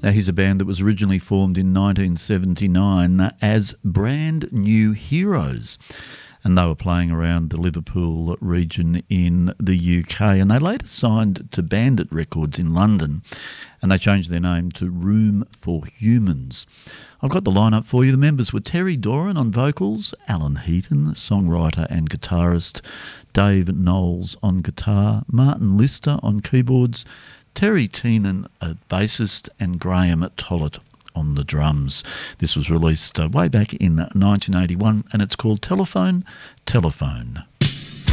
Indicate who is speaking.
Speaker 1: Now, here's a band that was originally formed in 1979 as Brand New Heroes, and they were playing around the Liverpool region in the UK, and they later signed to Bandit Records in London, and they changed their name to Room for Humans. I've got the lineup for you. The members were Terry Doran on vocals, Alan Heaton, songwriter and guitarist, Dave Knowles on guitar, Martin Lister on keyboards, Terry Teenan, a bassist, and Graham Tollett on the drums. This was released way back in 1981, and it's called Telephone, Telephone.